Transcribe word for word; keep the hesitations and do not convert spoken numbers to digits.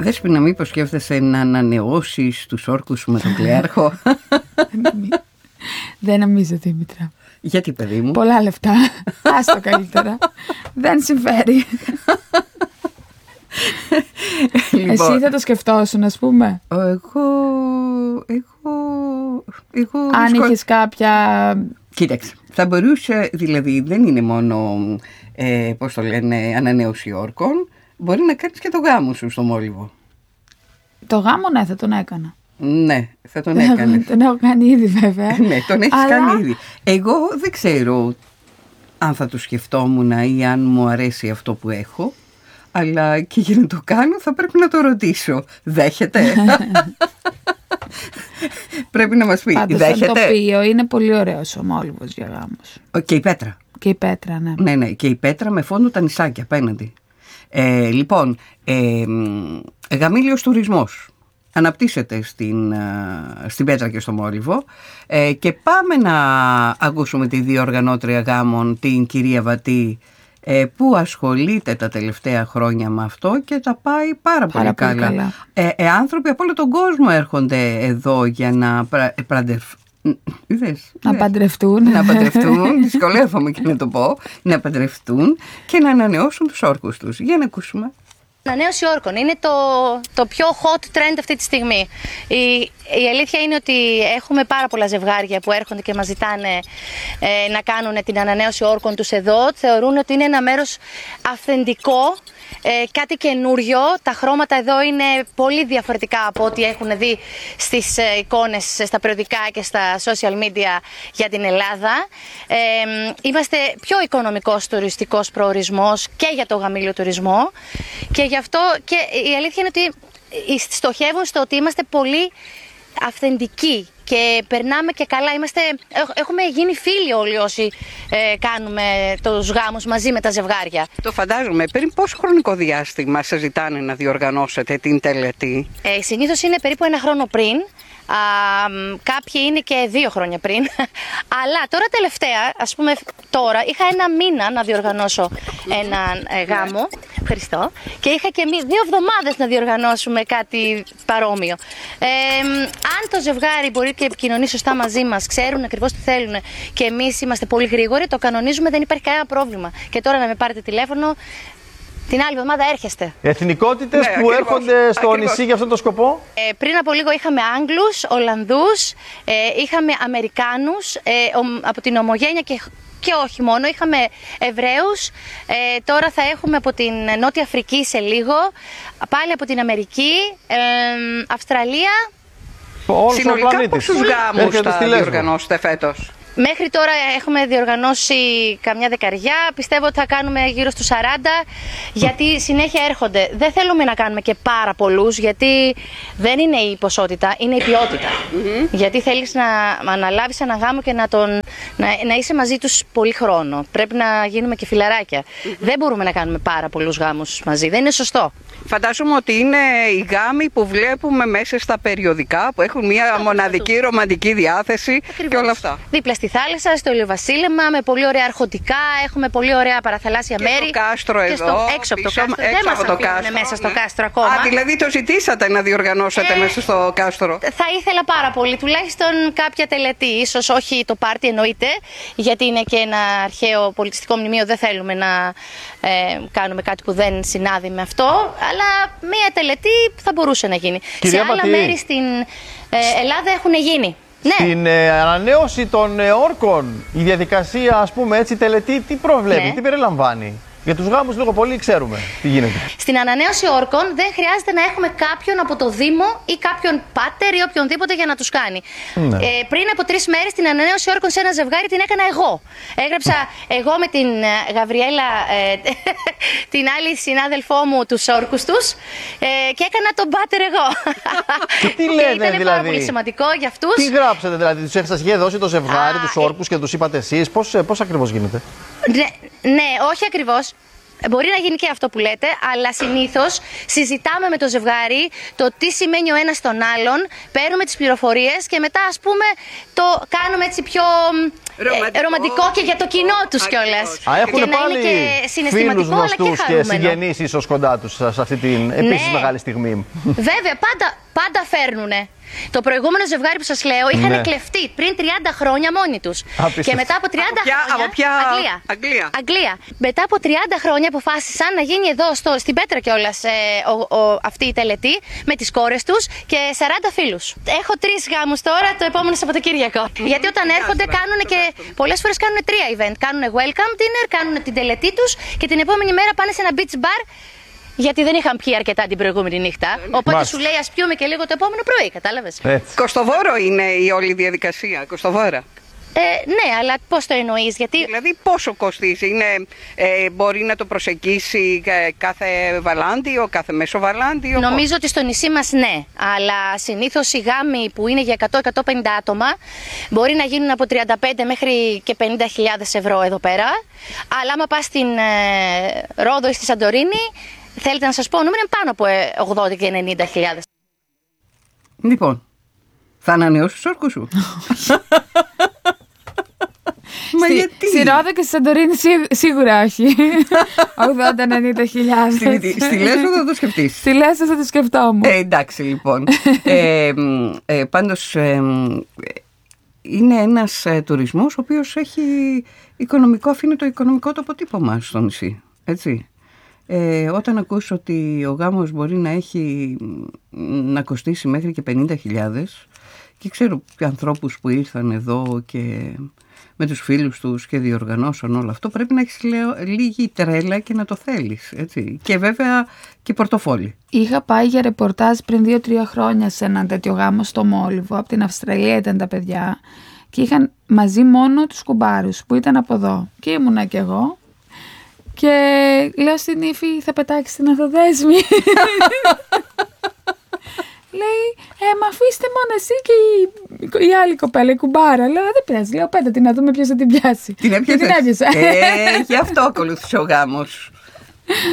Δέσποινα, μήπως σκέφτεσαι να ανανεώσεις τους όρκους σου με τον κλέαρχο? Δεν νομίζω, Δήμητρα. Γιατί, παιδί μου? Πολλά λεφτά. Άστο καλύτερα. Δεν συμφέρει. Λοιπόν, εσύ θα το σκεφτόσουν, ας πούμε? Εγώ... Εγώ... εγώ Αν δυσκολ... είχες κάποια... Κοίταξε, θα μπορούσε, δηλαδή δεν είναι μόνο, ε, πώς το λένε, ανανέωση όρκων. Μπορεί να κάνεις και το γάμο σου στο Μόλιβο. Το γάμο, ναι, θα τον έκανα. Ναι, θα τον έκανες. Τον έχω κάνει ήδη, βέβαια. Ναι, τον έχεις Αλλά... κάνει ήδη. Εγώ δεν ξέρω αν θα το σκεφτόμουν ή αν μου αρέσει αυτό που έχω. Αλλά και για να το κάνω θα πρέπει να το ρωτήσω. Δέχεται? Πρέπει να μας πει. Πάντως, δέχεται? Το τοπίο είναι πολύ ωραίος ο Μόλιβος για γάμους. Και η Πέτρα. Και η Πέτρα, ναι. Ναι, ναι, και η Πέτρα με φόντο τα νησάκια απέναντι. Ε, λοιπόν, ε, γαμήλιος τουρισμός αναπτύσσεται στην, στην Πέτρα και στο Μόλιβο, ε, και πάμε να ακούσουμε τη διοργανώτρια γάμων, την κυρία Βατή, ε, που ασχολείται τα τελευταία χρόνια με αυτό και τα πάει πάρα, πάρα πολύ, πολύ καλά. καλά. Ε, ε, άνθρωποι από όλο τον κόσμο έρχονται εδώ για να πρα, πραντευ... Είδες, να είδες. παντρευτούν. Να παντρευτούν, δυσκολεύομαι και να το πω, να παντρευτούν και να ανανεώσουν τους όρκους τους. Για να ακούσουμε. Ανανέωση όρκων είναι το, το πιο hot trend αυτή τη στιγμή. Η, η αλήθεια είναι ότι έχουμε πάρα πολλά ζευγάρια που έρχονται και μας ζητάνε ε, να κάνουν την ανανέωση όρκων τους εδώ. Θεωρούν ότι είναι ένα μέρος αυθεντικό, ε, κάτι καινούριο. Τα χρώματα εδώ είναι πολύ διαφορετικά από ό,τι έχουν δει στις ε, εικόνες, στα περιοδικά και στα social media για την Ελλάδα. Ε, είμαστε πιο οικονομικός τουριστικός προορισμός και για το γαμήλιο τουρισμό. Και γι' αυτό και η αλήθεια είναι ότι στοχεύουν στο ότι είμαστε πολύ αυθεντικοί και περνάμε και καλά. Είμαστε, έχουμε γίνει φίλοι όλοι όσοι ε, κάνουμε τους γάμους μαζί με τα ζευγάρια. Το φαντάζομαι. Πριν πόσο χρονικό διάστημα σας ζητάνε να διοργανώσετε την τελετή? Ε, συνήθως είναι περίπου ένα χρόνο πριν. Α, κάποιοι είναι και δύο χρόνια πριν. Αλλά τώρα τελευταία, ας πούμε τώρα, είχα ένα μήνα να διοργανώσω έναν ε, γάμο. Ευχαριστώ. Και είχα και δύο εβδομάδες να διοργανώσουμε κάτι παρόμοιο. Ε, αν το ζευγάρι μπορεί και επικοινωνεί σωστά μαζί μας, ξέρουν ακριβώς τι θέλουν και εμείς είμαστε πολύ γρήγοροι, το κανονίζουμε, δεν υπάρχει κανένα πρόβλημα. Και τώρα να με πάρετε τηλέφωνο, την άλλη εβδομάδα έρχεστε. Εθνικότητες ναι, που ακριβώς, έρχονται στο ακριβώς. νησί για αυτόν τον σκοπό. Ε, πριν από λίγο είχαμε Άγγλους, Ολλανδούς, ε, είχαμε Αμερικάνους, ε, ο, από την Ομογένεια και, και όχι μόνο. Είχαμε Εβραίους, ε, τώρα θα έχουμε από την Νότια Αφρική σε λίγο, πάλι από την Αμερική, ε, Αυστραλία. Συνολικά πόσους γάμους θα διοργανώσετε φέτος? Μέχρι τώρα έχουμε διοργανώσει καμιά δεκαριά, πιστεύω ότι θα κάνουμε γύρω στους σαράντα, γιατί συνέχεια έρχονται. Δεν θέλουμε να κάνουμε και πάρα πολλούς, γιατί δεν είναι η ποσότητα, είναι η ποιότητα. Mm-hmm. Γιατί θέλεις να αναλάβεις ένα γάμο και να, τον, να, να είσαι μαζί τους πολύ χρόνο. Πρέπει να γίνουμε και φιλαράκια. Mm-hmm. Δεν μπορούμε να κάνουμε πάρα πολλούς γάμους μαζί, δεν είναι σωστό. Φαντάζομαι ότι είναι οι γάμοι που βλέπουμε μέσα στα περιοδικά, που έχουν μια μοναδική ρομαντική διάθεση. Ακριβώς. Και όλα αυτά. Δίπλα στη θάλασσα, στο ηλιοβασίλεμα, με πολύ ωραία αρχοντικά, έχουμε πολύ ωραία παραθαλάσσια και μέρη. Και το κάστρο εδώ, στο, έξω από το κάστρο. Δεν μας αφήνουν μέσα στο κάστρο ακόμα. Α, δηλαδή το ζητήσατε να διοργανώσετε ε, μέσα στο κάστρο. Θα ήθελα πάρα πολύ, τουλάχιστον κάποια τελετή. Ίσως όχι το πάρτι, εννοείται, γιατί είναι και ένα αρχαίο πολιτιστικό μνημείο. Δεν θέλουμε να ε, κάνουμε κάτι που δεν συνάδει με αυτό. Αλλά μία τελετή θα μπορούσε να γίνει. Κυρία σε άλλα Πατή, μέρη στην ε, Ελλάδα έχουν γίνει. Στην ναι. ε, ανανέωση των ε, όρκων, η διαδικασία, ας πούμε έτσι, τελετή, τι προβλέπει, ναι. τι περιλαμβάνει? Για τους γάμους λίγο πολύ ξέρουμε τι γίνεται. Στην ανανέωση όρκων δεν χρειάζεται να έχουμε κάποιον από το Δήμο ή κάποιον πάτερ ή οποιονδήποτε για να τους κάνει. Ναι. Ε, πριν από τρεις μέρες την ανανέωση όρκων σε ένα ζευγάρι την έκανα εγώ. Έγραψα εγώ με την Γαβριέλα, ε, την άλλη συνάδελφό μου, τους όρκους τους, ε, και έκανα τον πάτερ εγώ. Και τι λέτε, ήταν δηλαδή? πάρα πολύ σημαντικό για αυτούς. Τι γράψατε δηλαδή, τους έχετε είχε δώσει το ζευγάρι, τους όρκους και τους είπατε εσείς, πώς, πώς ακριβώς γίνεται? Ναι, ναι, όχι ακριβώς. Μπορεί να γίνει και αυτό που λέτε, αλλά συνήθως συζητάμε με το ζευγάρι το τι σημαίνει ο ένας τον άλλον, παίρνουμε τις πληροφορίες και μετά, ας πούμε, το κάνουμε έτσι πιο Ρομαντικό, ρομαντικό και για το κοινό τους κιόλας. Α, έχουν και να πάλι είναι και συναισθηματικό αλλά και φίλους γνωστούς και, και συγγενείς ίσως κοντά τους σε αυτή την επίσης Ναι. μεγάλη στιγμή. Βέβαια, πάντα, πάντα φέρνουνε. Το προηγούμενο ζευγάρι που σας λέω είχαν Ναι. κλεφτεί πριν τριάντα χρόνια μόνοι τους. Απίστευτο. Και μετά από τριάντα Από ποια- χρόνια. από ποια- Αγγλία. Αγγλία. Αγγλία. Μετά από τριάντα χρόνια αποφάσισαν να γίνει εδώ στο, στην Πέτρα κιόλας ε, ο, ο, αυτή η τελετή με τις κόρες τους και σαράντα φίλους. Έχω τρεις γάμους τώρα το επόμενο Σαββατοκύριακο. Γιατί όταν έρχονται κάνουν και πολλές φορές κάνουν τρία event. Κάνουν welcome dinner, κάνουν την τελετή τους και την επόμενη μέρα πάνε σε ένα beach bar. Γιατί δεν είχαν πιει αρκετά την προηγούμενη νύχτα. Οπότε Μάλιστα. σου λέει ας πιούμε και λίγο το επόμενο πρωί, κατάλαβες. Έτσι. Κοστοβόρο είναι η όλη διαδικασία, κοστοβόρα. Ε, ναι, αλλά πώς το εννοείς, γιατί Δηλαδή πόσο κοστίζει, είναι, ε, μπορεί να το προσεγγίσει ε, κάθε βαλάντιο, κάθε μεσοβαλάντιο. νομίζω ότι στο νησί μας ναι. Αλλά συνήθως οι γάμοι που είναι για εκατό με εκατόν πενήντα άτομα μπορεί να γίνουν από τριάντα πέντε μέχρι και πενήντα χιλιάδες ευρώ εδώ πέρα. Αλλά άμα πας στην ε, Ρόδο ή στη Σαντορίνη, θέλετε να σας πω, νούμερο είναι πάνω από ε, ογδόντα και ενενήντα χιλιάδες. Λοιπόν, θα ανανεώσεις τους όρκους σου. Μα Στη- γιατί? Στη Ρόδο και στη Σαντορίνη σί- σίγουρα όχι. ογδόντα με ενενήντα χιλιάδες. Στη, στη Λέσβο θα το σκεφτείς. Στη Λέσβο θα το σκεφτόμουν. Ε, εντάξει λοιπόν. ε, μ, ε, πάντως ε, μ, είναι ένας ε, τουρισμός ο οποίος έχει οικονομικό, αφήνει το οικονομικό το αποτύπωμα στο νησί. Έτσι. Ε, όταν ακούς ότι ο γάμος μπορεί να έχει να κοστίσει μέχρι και πενήντα χιλιάδες και ξέρω ανθρώπους που ήρθαν εδώ και με τους φίλους τους και διοργανώσαν όλο αυτό, πρέπει να έχεις λέω, λίγη τρέλα και να το θέλεις, έτσι. Και βέβαια και πορτοφόλι. Είχα πάει για ρεπορτάζ πριν δύο τρία χρόνια σε ένα τέτοιο γάμο στο Μόλιβο. Από την Αυστραλία ήταν τα παιδιά και είχαν μαζί μόνο τους κουμπάρους που ήταν από εδώ. Και ήμουνα κι εγώ. Και λέω στην ύφη, θα πετάξει την Αθοδέσμη. Λέει, ε, μα αφήστε μόνο εσύ και η, η άλλη κοπέλα, η κουμπάρα. Λέω, δεν πειράζει, λέω, πέτα την να δούμε ποιος θα την πιάσει. Την έπιασες? Και την έπιασα. Ε, γι' αυτό ακολούθησε ο γάμος.